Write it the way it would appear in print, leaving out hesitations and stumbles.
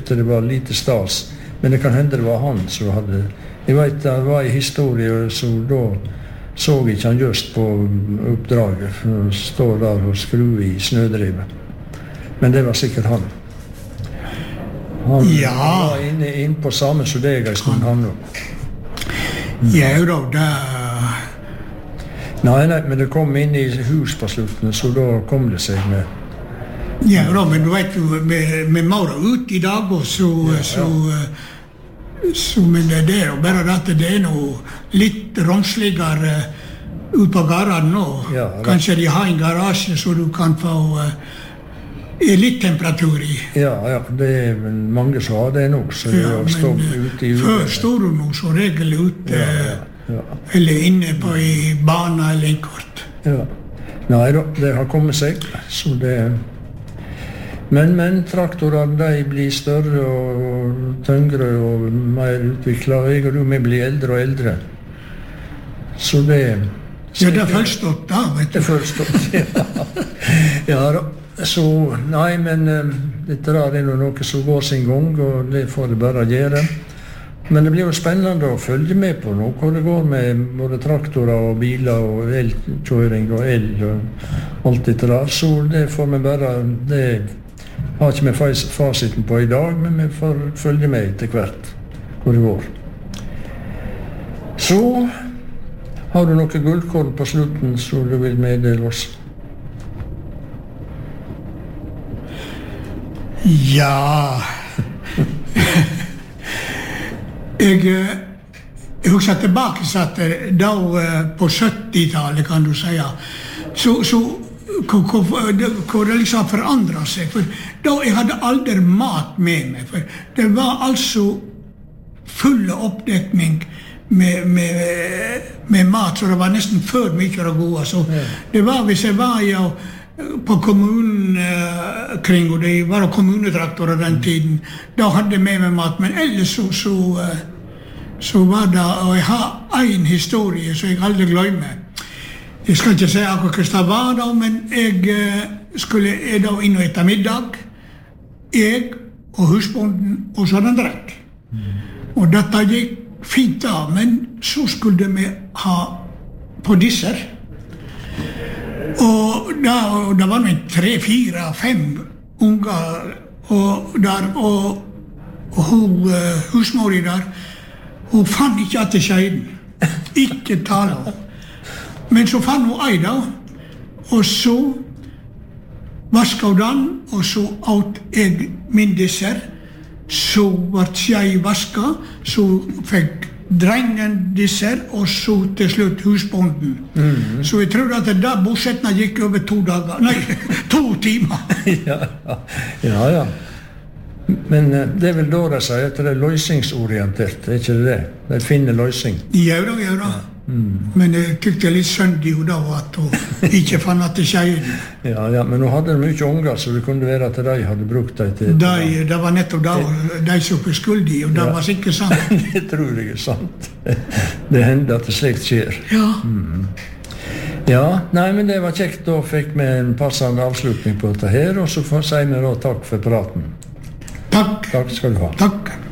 tyckte det var lite stas. Men det kan hende det var han som hadde... Jeg vet det var en historie, så da så ikke han just på oppdraget. Han står der og skrur i snødrivet. Men det var sikkert han. Han var inne på samme som deg en stund, han nå. Ja, da, det... Nei, men det kom inn i hus på slutten, så da kom det seg med. Ja, da, men du vet jo, med Maura ut i dag, og men det er jo bare at det er noe litt romsligere ut på garaden nå. Ja, kanskje de har en garasje så du kan få litt temperatur i. Ja, det er mange som har det nå, så det er stå ute i før står du nå så regel ute, eller inne på i bana eller en kort. Ja. Nei da, det har kommet seg, så det... Men traktorene, de blir større og tyngre og mer utviklet. Jeg og du, vi blir eldre og eldre. Så det... Ja, det er forstått da, vet du. Det er forstått, ja. Ja da. Så, nei, men dette der er noe som går sin gang, og det får det bare gjøre. Men det blir jo spennende å følge med på nå, hvor det går med både traktorer og biler og elkjøring og el og alt dette der. Så det får vi bare... Det har ikke vi fasiten på i dag, men vi får følge med etter hvert hvor det går. Så har du noe gullkorn på slutten som du vil meddele oss? Ja... Jeg husker tilbake at da på 70-tallet, kan du si, så hvor det liksom forandret seg. For da jeg hadde aldri mat med meg. For det var altså full oppdekning med mat, så det var nesten for mye av det gode. Så det var, hvis jeg var på kommunen kring, og det var kommunetraktorer den tiden, da hadde jeg med meg mat. Men ellers så var det, og jeg har en historie som jeg aldri glemmer. Jeg skal ikke si akkurat hva det var da, men jeg skulle da inn og ette middag. Jeg og husbonden, og så den drekk. Og dette gikk fint da, men så skulle vi ha på dessert. Og da var det 3, 4, 5 unger, og husmor der, hun fann ikke at det skjedde. Ikke tale om. Men så fann hun ei da, og så vasket hun den, og så åt jeg min dessert. Så ble jeg vasket, så fikk drengen dessert, og så til slutt husbonden. Så jeg tror at da bosettene gikk over 2 dager, nei, 2 timer. Ja. Men det er vel da de sier at det er løsningsorientert, er ikke det? Det finner løsning. Ja da. Men jeg tykte litt synd i da at hun ikke fann at det skjedde. Ja, men hun hadde mye unger, så det kunne være at de hadde brukt dem til... Det var nettopp da de som var skyldige, og det var sikkert sant. Det tror jeg er sant. Det hender at det slikt skjer. Ja. Ja, nei, men det var kjekt. Da fikk vi en passende avslutning på dette her, og så sier vi da takk for praten. Takk. Takk skal du ha. Takk.